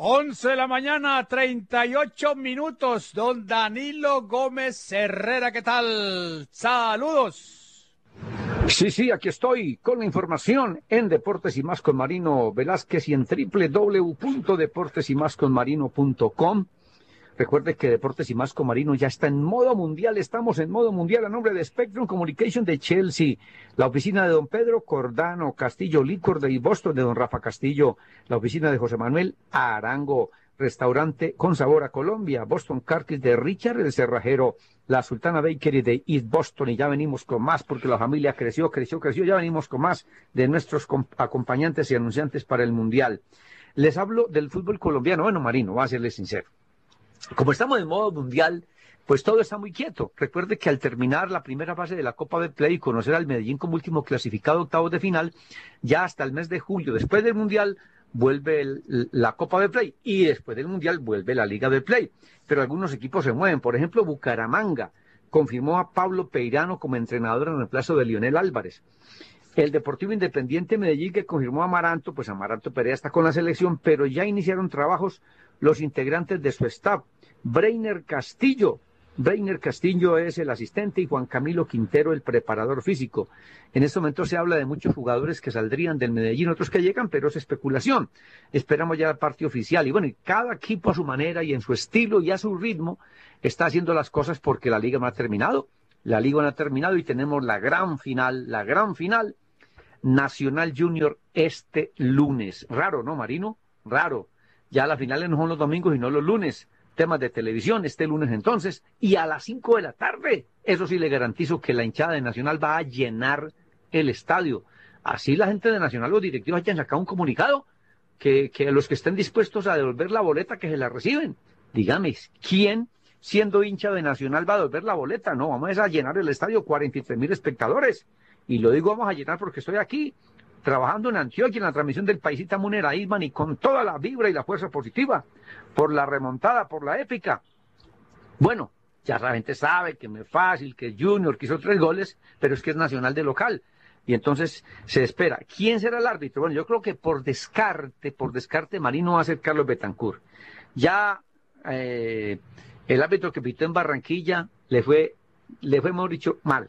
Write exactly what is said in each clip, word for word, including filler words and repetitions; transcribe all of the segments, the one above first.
once de la mañana, treinta y ocho minutos. Don Danilo Gómez Herrera, ¿qué tal? Saludos. Sí, sí, aquí estoy con la información en Deportes y Más con Marino Velázquez y en doble u doble u doble u punto deportes y más con marino punto com. Recuerde que Deportes y Más con Marino ya está en modo mundial, estamos en modo mundial a nombre de Spectrum Communication de Chelsea, la oficina de don Pedro Cordano Castillo, Licor de Boston de don Rafa Castillo, la oficina de José Manuel Arango, restaurante con sabor a Colombia, Boston Carquis de Richard el Cerrajero, la Sultana Bakery de East Boston, y ya venimos con más porque la familia creció, creció, creció, ya venimos con más de nuestros acompañantes y anunciantes para el mundial. Les hablo del fútbol colombiano. Bueno, Marino, voy a serles sincero. Como estamos en modo mundial, pues todo está muy quieto. Recuerde que al terminar la primera fase de la Copa Betplay y conocer al Medellín como último clasificado octavos de final, ya hasta el mes de julio, después del mundial, vuelve el, la Copa Betplay y después del mundial vuelve la Liga Betplay. Pero algunos equipos se mueven. Por ejemplo, Bucaramanga confirmó a Pablo Peirano como entrenador en reemplazo de Lionel Álvarez. El Deportivo Independiente Medellín, que confirmó a Amaranto, pues Amaranto Perea está con la selección, pero ya iniciaron trabajos los integrantes de su staff. Breiner Castillo, Breiner Castillo es el asistente y Juan Camilo Quintero el preparador físico. En este momento se habla de muchos jugadores que saldrían del Medellín, otros que llegan, pero es especulación. Esperamos ya el parte oficial. Y bueno, y cada equipo a su manera y en su estilo y a su ritmo está haciendo las cosas porque la liga no ha terminado. La liga no ha terminado y tenemos la gran final, la gran final, Nacional Junior este lunes. Raro, ¿no, Marino? Raro. Ya las finales no son los domingos y no los lunes. Temas de televisión este lunes entonces. Y a las cinco de la tarde, eso sí le garantizo que la hinchada de Nacional va a llenar el estadio. Así la gente de Nacional, los directivos hayan sacado un comunicado que, que los que estén dispuestos a devolver la boleta que se la reciben. Dígame, ¿quién siendo hincha de Nacional va a devolver la boleta? No, vamos a llenar el estadio, cuarenta y tres mil espectadores. Y lo digo vamos a llenar porque estoy aquí, trabajando en Antioquia, en la transmisión del Paisita Munera Isman y con toda la vibra y la fuerza positiva, por la remontada, por la épica. Bueno, ya la gente sabe que no es fácil, que Junior que hizo tres goles, pero es que es Nacional de local. Y entonces se espera. ¿Quién será el árbitro? Bueno, yo creo que por descarte, por descarte, Marino va a ser Carlos Betancourt. Ya eh, el árbitro que pitó en Barranquilla le fue, le fue, mejor dicho, mal.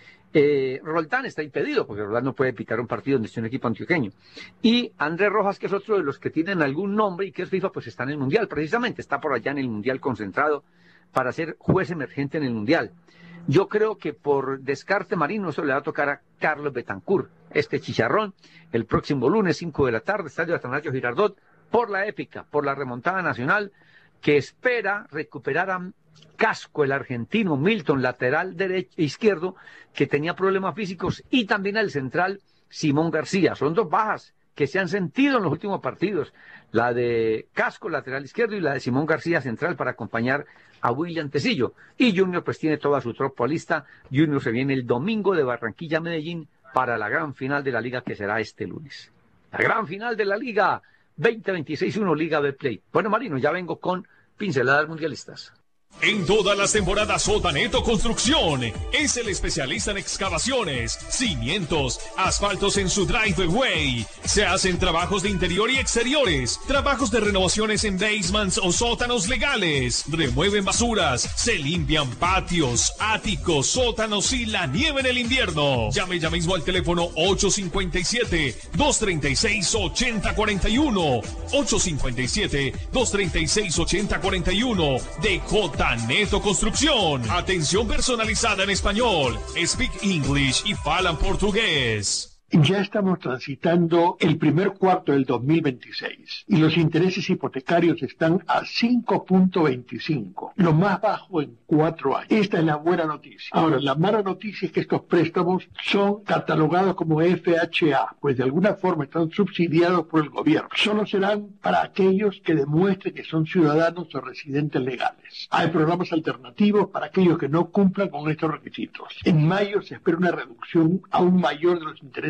Eh, Roldán está impedido, porque Roldán no puede pitar un partido donde esté un equipo antioqueño. Y Andrés Rojas, que es otro de los que tienen algún nombre y que es FIFA, pues está en el Mundial, precisamente, está por allá en el Mundial concentrado para ser juez emergente en el Mundial. Yo creo que por descarte, Marino, eso le va a tocar a Carlos Betancourt, este chicharrón, el próximo lunes, cinco de la tarde, Estadio Atanasio Girardot, por la épica, por la remontada nacional, que espera recuperar a Casco, el argentino, Milton, lateral derecho e izquierdo, que tenía problemas físicos, y también al central Simón García. Son dos bajas que se han sentido en los últimos partidos, la de Casco, lateral izquierdo, y la de Simón García, central, para acompañar a William Tecillo. Y Junior pues tiene toda su tropa lista. Junior se viene el domingo de Barranquilla a Medellín para la gran final de la liga que será este lunes. La gran final de la liga veinte veintiséis uno Liga Betplay. Bueno, Marino, ya vengo con pinceladas mundialistas. En todas las temporadas, Sotaneto Construcción es el especialista en excavaciones, cimientos, asfaltos en su driveway. Se hacen trabajos de interior y exteriores, trabajos de renovaciones en basements o sótanos legales. Remueven basuras, se limpian patios, áticos, sótanos y la nieve en el invierno. Llame ya mismo al teléfono ocho cinco siete, dos tres seis, ocho cero cuatro uno, ocho cinco siete, dos tres seis, ocho cero cuatro uno de J. Sotaneto Construcción. Atención personalizada en español. Speak English y falan portugués. Ya estamos transitando el primer cuarto del dos mil veintiséis y los intereses hipotecarios están a cinco punto veinticinco, lo más bajo en cuatro años. Esta es la buena noticia. Ahora, la mala noticia es que estos préstamos son catalogados como F H A, pues de alguna forma están subsidiados por el gobierno. Solo serán para aquellos que demuestren que son ciudadanos o residentes legales. Hay programas alternativos para aquellos que no cumplan con estos requisitos. En mayo se espera una reducción aún mayor de los intereses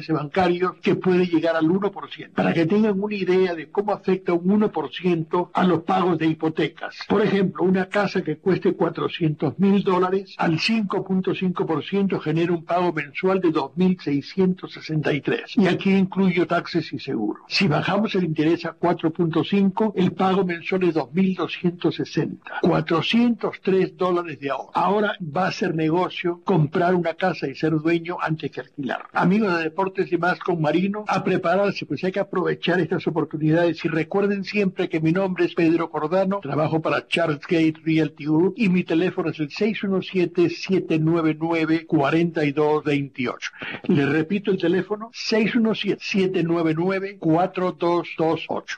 bancarios que puede llegar al uno por ciento. Para que tengan una idea de cómo afecta un uno por ciento a los pagos de hipotecas. Por ejemplo, una casa que cueste cuatrocientos mil dólares al cinco punto cinco por ciento genera un pago mensual de dos mil seiscientos sesenta y tres. Y aquí incluyo taxes y seguros. Si bajamos el interés a cuatro punto cinco, el pago mensual es dos mil doscientos sesenta. cuatrocientos tres dólares de ahorro. Ahora va a ser negocio comprar una casa y ser dueño antes que alquilar. Amigos de Deportes y Más con Marino, a prepararse, pues hay que aprovechar estas oportunidades. Y recuerden siempre que mi nombre es Pedro Cordano, trabajo para Charles Gate Realty Group y mi teléfono es el seis uno siete, siete nueve nueve, cuatro dos dos ocho. Les repito el teléfono, seis uno siete, siete nueve nueve, cuatro dos dos ocho.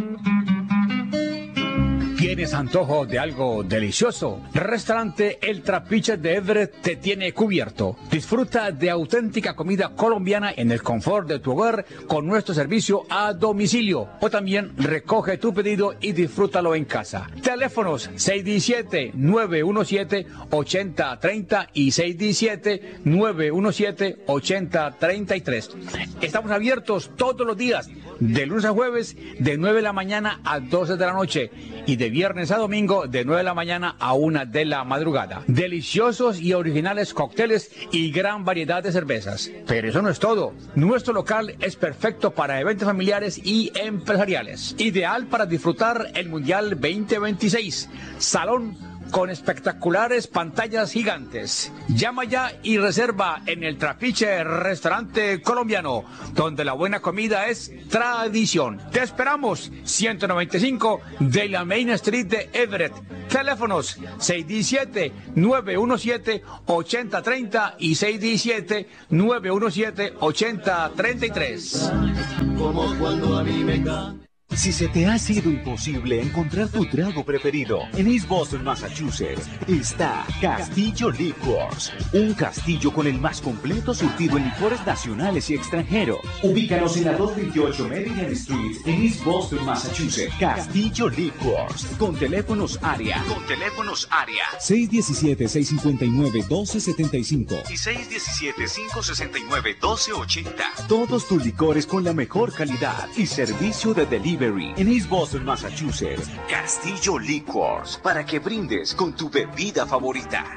¿Tienes antojo de algo delicioso? Restaurante El Trapiche de Everett te tiene cubierto. Disfruta de auténtica comida colombiana en el confort de tu hogar con nuestro servicio a domicilio. O también recoge tu pedido y disfrútalo en casa. Teléfonos seis uno siete, nueve uno siete, ocho cero tres cero y seis uno siete, nueve uno siete, ocho cero tres tres. Estamos abiertos todos los días, de lunes a jueves, de nueve de la mañana a doce de la noche y de viernes a domingo de nueve de la mañana a una de la madrugada. Deliciosos y originales cócteles y gran variedad de cervezas. Pero eso no es todo. Nuestro local es perfecto para eventos familiares y empresariales. Ideal para disfrutar el Mundial veinte veintiséis. Salón con espectaculares pantallas gigantes. Llama ya y reserva en El Trapiche Restaurante Colombiano, donde la buena comida es tradición. Te esperamos, ciento noventa y cinco de la Main Street de Everett. Teléfonos seis uno siete, nueve uno siete, ocho cero tres cero y seis uno siete, nueve uno siete, ocho cero tres tres. Como cuando a mí me ca... Si se te ha sido imposible encontrar tu trago preferido en East Boston, Massachusetts, está Castillo Liquors, un castillo con el más completo surtido en licores nacionales y extranjeros. Ubícanos en la doscientos veintiocho Meridian Street en East Boston, Massachusetts. Castillo Liquors, con teléfonos área, con teléfonos área seis uno siete, seis cinco nueve, uno dos siete cinco y seis uno siete, cinco seis nueve, dos cero ocho cero. Todos tus licores con la mejor calidad y servicio de delivery en East Boston, Massachusetts. Castillo Liquors, para que brindes con tu bebida favorita.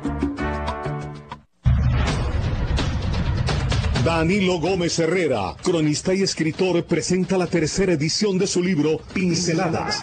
Danilo Gómez Herrera, cronista y escritor, presenta la tercera edición de su libro Pinceladas.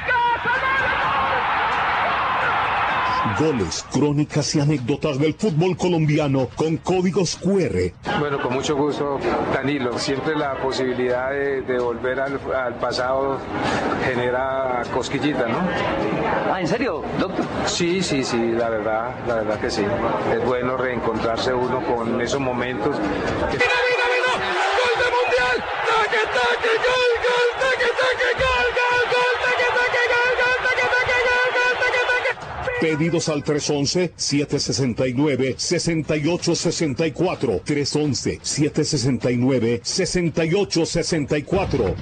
Goles, crónicas y anécdotas del fútbol colombiano con códigos cu erre. Bueno, con mucho gusto, Danilo. Siempre la posibilidad de, de volver al, al pasado genera cosquillita, ¿no? Ah, ¿en serio, doctor? Sí, sí, sí, la verdad, la verdad que sí. Es bueno reencontrarse uno con esos momentos. Que... ¡Mira, mira, mira! ¡Gol de Mundial! ¡Taque, taque, gol, gol! ¡Taque, taque, gol, gol, gol! ¡Taque, taque, gol, gol! ¡Taque, taque, gol, gol! ¡Taque, taque! Pedidos al tres once, siete seis nueve, seis ocho seis cuatro. tres once, siete seis nueve, seis ocho seis cuatro.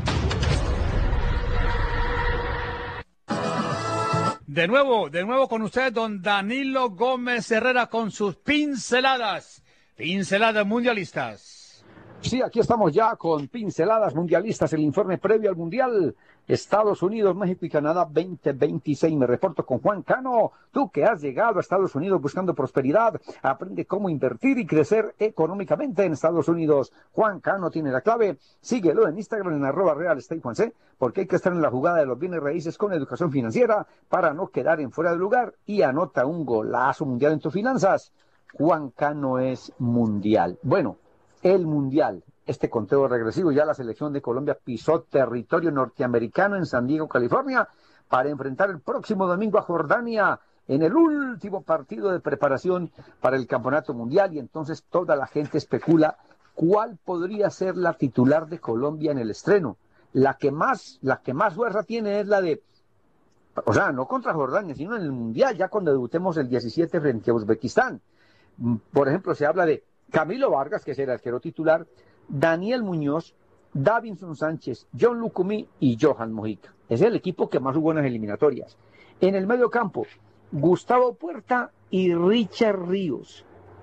De nuevo, de nuevo con usted, don Danilo Gómez Herrera, con sus pinceladas, pinceladas mundialistas. Sí, aquí estamos ya con pinceladas mundialistas, el informe previo al Mundial Estados Unidos, México y Canadá veinte veintiséis. Me reporto con Juan Cano. Tú que has llegado a Estados Unidos buscando prosperidad, aprende cómo invertir y crecer económicamente en Estados Unidos. Juan Cano tiene la clave. Síguelo en Instagram en arroba real estate Juan C, porque hay que estar en la jugada de los bienes raíces con educación financiera para no quedar en fuera de lugar, y anota un golazo mundial en tus finanzas. Juan Cano es mundial. Bueno, el mundial. Este conteo regresivo, ya la selección de Colombia pisó territorio norteamericano en San Diego, California, para enfrentar el próximo domingo a Jordania en el último partido de preparación para el Campeonato Mundial. Y entonces toda la gente especula cuál podría ser la titular de Colombia en el estreno. La que más, la que más fuerza tiene es la de, o sea, no contra Jordania, sino en el Mundial, ya cuando debutemos el diecisiete frente a Uzbekistán. Por ejemplo, se habla de Camilo Vargas, que es el arquero titular, Daniel Muñoz, Davinson Sánchez, John Lucumí y Johan Mojica. Es el equipo que más jugó en las eliminatorias. En el medio campo, Gustavo Puerta y Richard Ríos.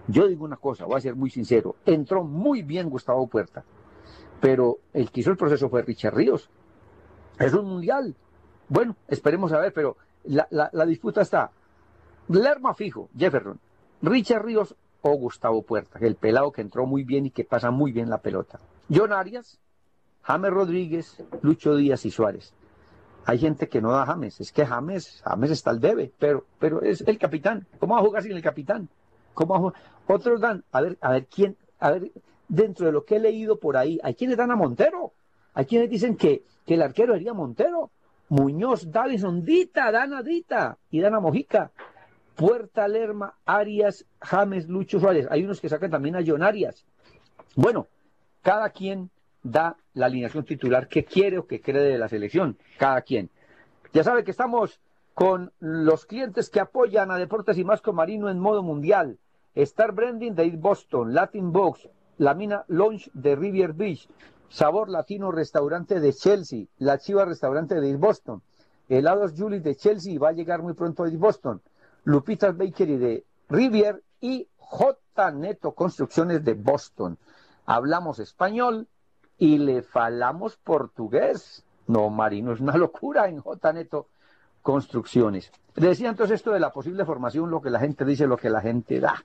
Yo digo una cosa, voy a ser muy sincero, entró muy bien Gustavo Puerta, pero el que hizo el proceso fue Richard Ríos. Es un mundial. Bueno, esperemos a ver, pero la, la, la disputa está Lerma fijo, Jefferson, Richard Ríos o Gustavo Puerta, el pelado que entró muy bien y que pasa muy bien la pelota. John Arias, James Rodríguez, Lucho Díaz y Suárez. Hay gente que no da James, es que James, James está al debe, pero, pero es el capitán. ¿Cómo va a jugar sin el capitán? ¿Cómo va a jugar? Otros dan, a ver, a ver quién, a ver, dentro de lo que he leído por ahí, hay quienes dan a Montero, hay quienes dicen que, que el arquero sería Montero, Muñoz, Davison, Dita, Dana Dita y Dana Mojica, Puerta, Lerma, Arias, James, Lucho, Suárez. Hay unos que sacan también a John Arias. Bueno, cada quien da la alineación titular que quiere o que cree de la selección, cada quien. Ya sabe que estamos con los clientes que apoyan a Deportes y Más con Marino en modo mundial. Star Branding de East Boston, Latin Box, La Mina Lounge de Rivier Beach, Sabor Latino Restaurante de Chelsea, La Chiva Restaurante de East Boston, Helados Julie de Chelsea, va a llegar muy pronto a East Boston, Lupitas Bakery de Rivier y J Neto Construcciones de Boston. Hablamos español y le falamos portugués. No, Marino, es una locura en J Neto Construcciones. Le decía entonces esto de la posible formación, lo que la gente dice, lo que la gente da.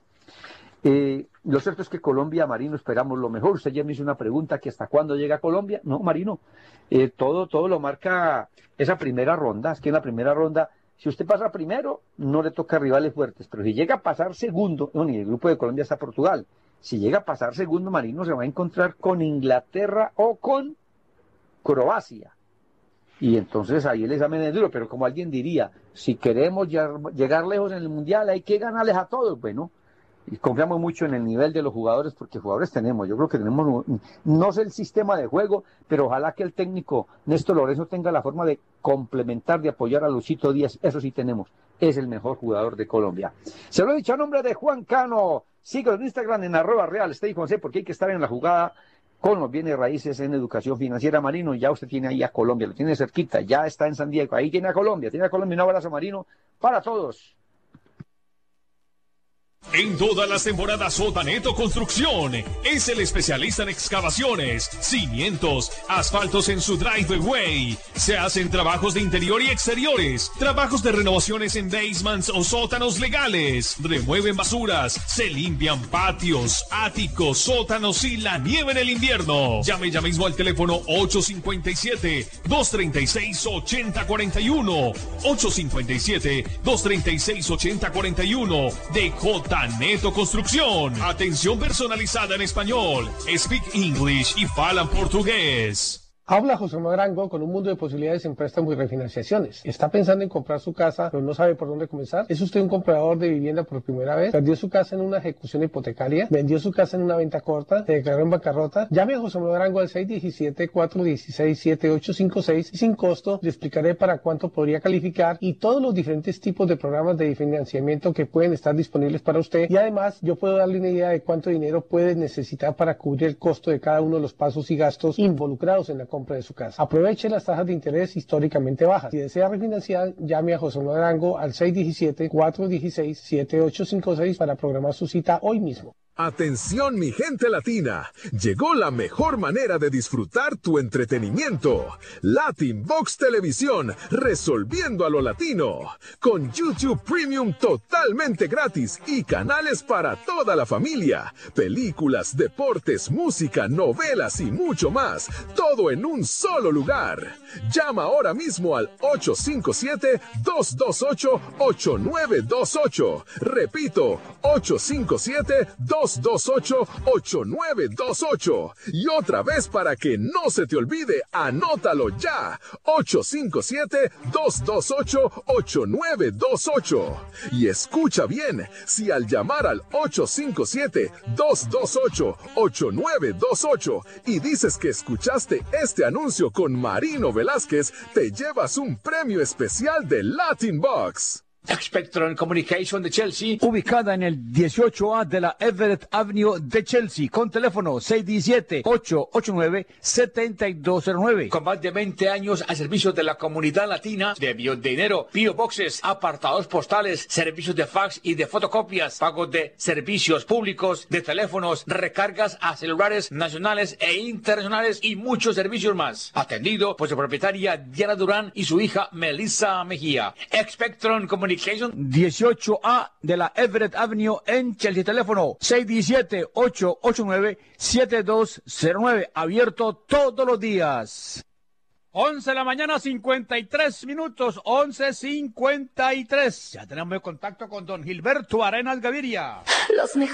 Eh, lo cierto es que Colombia, Marino, esperamos lo mejor. Usted ya me hizo una pregunta, que hasta cuándo llega Colombia. No, Marino, eh, todo, todo lo marca esa primera ronda. Es que en la primera ronda, si usted pasa primero, no le toca rivales fuertes, pero si llega a pasar segundo, no, ni el grupo de Colombia está Portugal, si llega a pasar segundo, Marino, se va a encontrar con Inglaterra o con Croacia. Y entonces ahí el examen es duro, pero como alguien diría, si queremos llegar lejos en el Mundial, hay que ganarles a todos. Bueno, y confiamos mucho en el nivel de los jugadores, porque jugadores tenemos, yo creo que tenemos, no sé el sistema de juego, pero ojalá que el técnico Néstor Lorenzo tenga la forma de complementar, de apoyar a Luchito Díaz, eso sí tenemos, es el mejor jugador de Colombia. Se lo he dicho a nombre de Juan Cano, síguelo en Instagram en arroba real estate José, porque hay que estar en la jugada con los bienes raíces en educación financiera. Marino, ya usted tiene ahí a Colombia, lo tiene cerquita, ya está en San Diego, ahí tiene a Colombia, tiene a Colombia. Un abrazo, Marino, para todos. En todas las temporadas, J Neto Construcción es el especialista en excavaciones, cimientos, asfaltos en su driveway. Se hacen trabajos de interior y exteriores, trabajos de renovaciones en basements o sótanos legales. Remueven basuras, se limpian patios, áticos, sótanos y la nieve en el invierno. Llame ya mismo al teléfono ocho cinco siete, dos tres seis, ocho cero cuatro uno, ocho cinco siete, dos tres seis, ocho cero cuatro uno de J Neto Construcción. Atención personalizada en español. Speak English y falan portugués. Habla José Manuel Arango con un mundo de posibilidades en préstamos y refinanciaciones. ¿Está pensando en comprar su casa pero no sabe por dónde comenzar? ¿Es usted un comprador de vivienda por primera vez? ¿Perdió su casa en una ejecución hipotecaria? ¿Vendió su casa en una venta corta? ¿Se declaró en bancarrota? Llame a José Manuel Arango al seis uno siete, cuatro uno seis, siete ocho cinco seis y sin costo le explicaré para cuánto podría calificar y todos los diferentes tipos de programas de financiamiento que pueden estar disponibles para usted. Y además yo puedo darle una idea de cuánto dinero puede necesitar para cubrir el costo de cada uno de los pasos y gastos involucrados en la compra de su casa. Aproveche las tasas de interés históricamente bajas. Si desea refinanciar, llame a José Manuel Arango al seis uno siete, cuatro uno seis, siete ocho cinco seis para programar su cita hoy mismo. Atención mi gente latina, llegó la mejor manera de disfrutar tu entretenimiento. Latin Box Televisión, resolviendo a lo latino. Con YouTube Premium totalmente gratis y canales para toda la familia. Películas, deportes, música, novelas y mucho más. Todo en un solo lugar. Llama ahora mismo al ocho cinco siete, dos dos ocho, ocho nueve dos ocho. Repito, ocho cinco siete, dos dos ocho, ocho nueve dos ocho. Y otra vez para que no se te olvide, anótalo ya. ocho cinco siete, dos dos ocho, ocho nueve dos ocho. Y escucha bien, si al llamar al ocho cinco siete, dos dos ocho, ocho nueve dos ocho y dices que escuchaste este anuncio con Marino Velázquez, te llevas un premio especial de Latin Box. Spectrum Communication de Chelsea, ubicada en el dieciocho A de la Everett Avenue de Chelsea, con teléfono seis uno siete, ocho ocho nueve, siete dos cero nueve. Con más de veinte años al servicio de la comunidad latina, de envío de dinero, P O Boxes, apartados postales, servicios de fax y de fotocopias, pagos de servicios públicos, de teléfonos, recargas a celulares nacionales e internacionales y muchos servicios más. Atendido por su propietaria Diana Durán y su hija Melissa Mejía. Spectrum Communication, dieciocho A de la Everett Avenue en Chelsea. Teléfono seis uno siete, ocho ocho nueve, siete dos cero nueve. Abierto todos los días. once de la mañana, cincuenta y tres minutos. once cincuenta y tres. Ya tenemos contacto con don Gilberto Arenas Gaviria. Los mejores